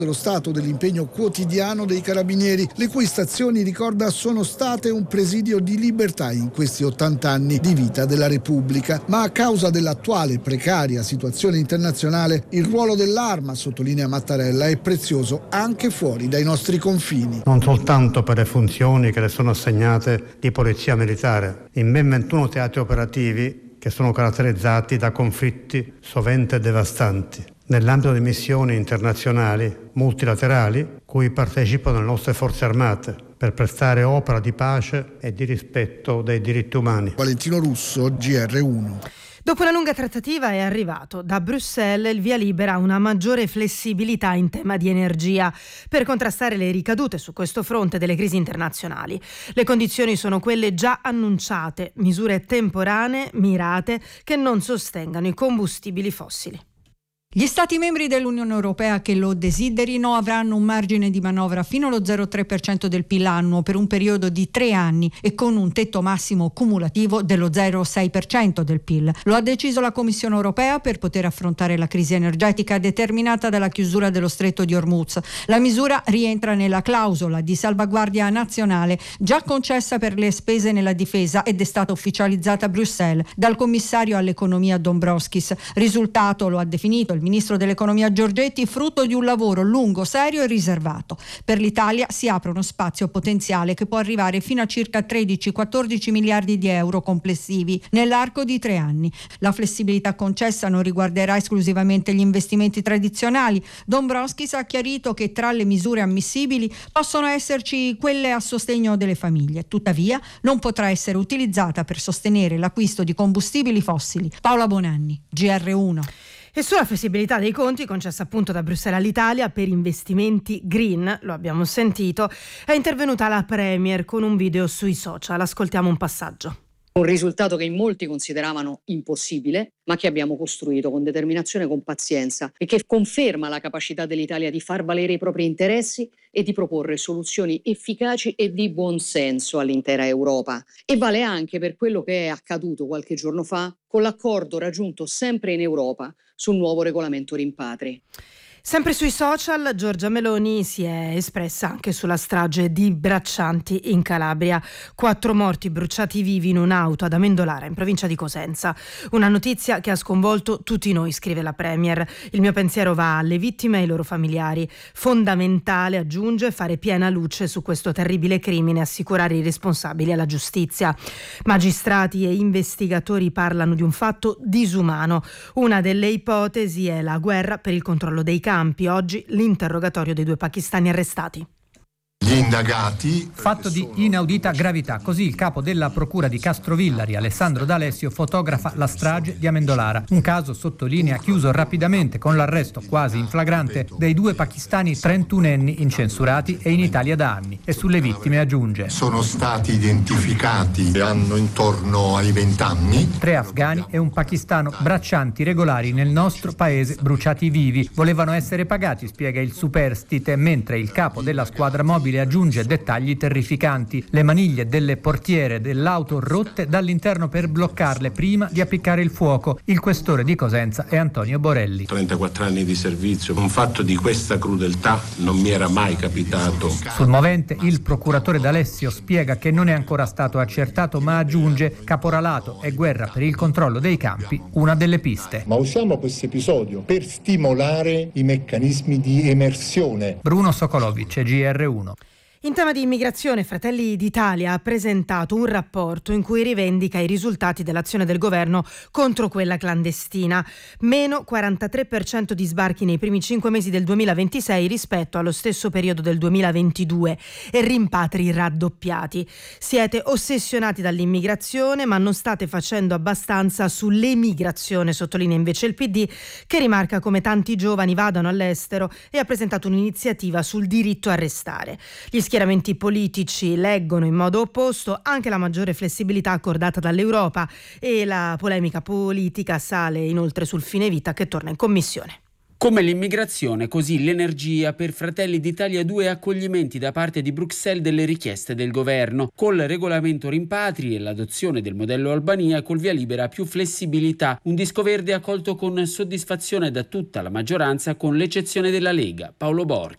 dello Stato dell'impegno quotidiano dei carabinieri, le cui stazioni, ricorda, sono state un presidio di libertà in questi 80 anni di vita della Repubblica. Ma a causa dell'attuale precaria situazione internazionale, il ruolo dell'Arma, sottolinea Mattarella, è prezioso anche fuori dai nostri confini. Non soltanto per le funzioni che le sono assegnate di polizia militare, in ben 21 teatri operativi che sono caratterizzati da conflitti sovente devastanti, nell'ambito di missioni internazionali multilaterali cui partecipano le nostre forze armate per prestare opera di pace e di rispetto dei diritti umani. Valentino Russo, GR1. Dopo una lunga trattativa è arrivato da Bruxelles il via libera a una maggiore flessibilità in tema di energia per contrastare le ricadute su questo fronte delle crisi internazionali. Le condizioni sono quelle già annunciate, misure temporanee, mirate, che non sostengano i combustibili fossili. Gli Stati membri dell'Unione Europea che lo desiderino avranno un margine di manovra fino allo 0,3% del PIL annuo per un periodo di 3 anni e con un tetto massimo cumulativo dello 0,6% del PIL. Lo ha deciso la Commissione Europea per poter affrontare la crisi energetica determinata dalla chiusura dello Stretto di Hormuz. La misura rientra nella clausola di salvaguardia nazionale già concessa per le spese nella difesa ed è stata ufficializzata a Bruxelles dal commissario all'economia Dombrovskis. Risultato, lo ha definito il ministro dell'economia Giorgetti, frutto di un lavoro lungo, serio e riservato. Per l'Italia si apre uno spazio potenziale che può arrivare fino a circa 13-14 miliardi di euro complessivi nell'arco di 3 anni. La flessibilità concessa non riguarderà esclusivamente gli investimenti tradizionali. Dombrovskis ha chiarito che tra le misure ammissibili possono esserci quelle a sostegno delle famiglie. Tuttavia non potrà essere utilizzata per sostenere l'acquisto di combustibili fossili. Paola Bonanni, GR1. E sulla flessibilità dei conti concessa appunto da Bruxelles all'Italia per investimenti green, lo abbiamo sentito, è intervenuta la Premier con un video sui social. Ascoltiamo un passaggio. Un risultato che in molti consideravano impossibile, ma che abbiamo costruito con determinazione e con pazienza e che conferma la capacità dell'Italia di far valere i propri interessi e di proporre soluzioni efficaci e di buon senso all'intera Europa. E vale anche per quello che è accaduto qualche giorno fa con l'accordo raggiunto sempre in Europa sul nuovo regolamento rimpatri. Sempre sui social, Giorgia Meloni si è espressa anche sulla strage di Braccianti in Calabria. 4 morti bruciati vivi in un'auto ad Amendolara, in provincia di Cosenza. Una notizia che ha sconvolto tutti noi, scrive la Premier. Il mio pensiero va alle vittime e ai loro familiari. Fondamentale, aggiunge, fare piena luce su questo terribile crimine e assicurare i responsabili alla giustizia. Magistrati e investigatori parlano di un fatto disumano. Una delle ipotesi è la guerra per il controllo dei campi. Oggi l'interrogatorio dei 2 pakistani arrestati. Gli indagati. Fatto di inaudita gravità, così il capo della procura di Castrovillari, Alessandro D'Alessio, fotografa la strage di Amendolara. Un caso, sottolinea, chiuso rapidamente con l'arresto quasi in flagrante dei 2 pakistani 31enni incensurati e in Italia da anni. E sulle vittime aggiunge: sono stati identificati, hanno intorno ai 20 anni. 3 afghani e un pakistano, braccianti regolari nel nostro paese, bruciati vivi. Volevano essere pagati, spiega il superstite, mentre il capo della squadra mobile aggiunge dettagli terrificanti: le maniglie delle portiere dell'auto rotte dall'interno per bloccarle prima di appiccare il fuoco. Il questore di Cosenza è Antonio Borelli. 34 anni di servizio, un fatto di questa crudeltà non mi era mai capitato. Sul movente il procuratore D'Alessio spiega che non è ancora stato accertato, ma aggiunge: caporalato e guerra per il controllo dei campi, una delle piste. Ma usiamo questo episodio per stimolare i meccanismi di emersione. Bruno Sokolovic, GR1. In tema di immigrazione, Fratelli d'Italia ha presentato un rapporto in cui rivendica i risultati dell'azione del governo contro quella clandestina. Meno 43% di sbarchi nei primi 5 mesi del 2026 rispetto allo stesso periodo del 2022 e rimpatri raddoppiati. Siete ossessionati dall'immigrazione, ma non state facendo abbastanza sull'emigrazione, sottolinea invece il PD, che rimarca come tanti giovani vadano all'estero e ha presentato un'iniziativa sul diritto a restare. Gli schieramenti politici leggono in modo opposto anche la maggiore flessibilità accordata dall'Europa e la polemica politica sale inoltre sul fine vita che torna in commissione. Come l'immigrazione, così l'energia, per Fratelli d'Italia 2 accoglimenti da parte di Bruxelles delle richieste del governo. Col regolamento rimpatri e l'adozione del modello Albania, col via libera a più flessibilità. Un disco verde accolto con soddisfazione da tutta la maggioranza, con l'eccezione della Lega. Paolo Borghi.